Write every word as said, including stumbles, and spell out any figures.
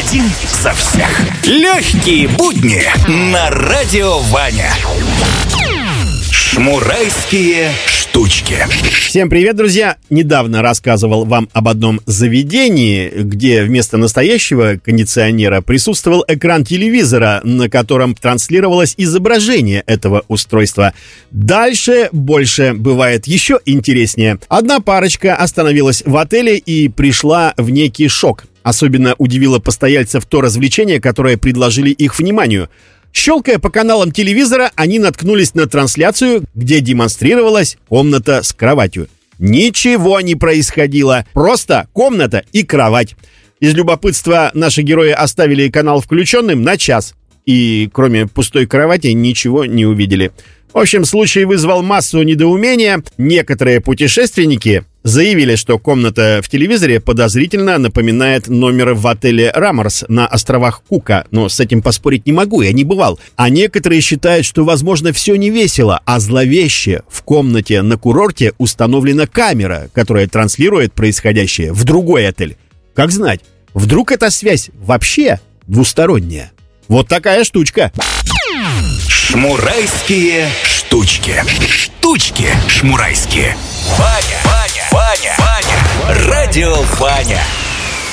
Один за всех. Легкие будни на радио Ваня. Шмурайские штучки. Всем привет, друзья! Недавно рассказывал вам об одном заведении, где вместо настоящего кондиционера присутствовал экран телевизора, на котором транслировалось изображение этого устройства. Дальше больше бывает еще интереснее. Одна парочка остановилась в отеле и пришла в некий шок. Особенно удивило постояльцев то развлечение, которое предложили их вниманию. Щелкая по каналам телевизора, они наткнулись на трансляцию, где демонстрировалась комната с кроватью. Ничего не происходило, просто комната и кровать. Из любопытства наши герои оставили канал включенным на час. И кроме пустой кровати ничего не увидели. В общем, случай вызвал массу недоумения. Некоторые путешественники заявили, что комната в телевизоре подозрительно напоминает номер в отеле «Раморс» на островах Кука. Но с этим поспорить не могу, я не бывал. А некоторые считают, что, возможно, все не весело, а зловеще. В комнате на курорте установлена камера, которая транслирует происходящее в другой отель. Как знать, вдруг эта связь вообще двусторонняя? Вот такая штучка. Шмурайские штучки. Штучки шмурайские. Ваня, Ваня, Ваня, Ваня. Радио Ваня.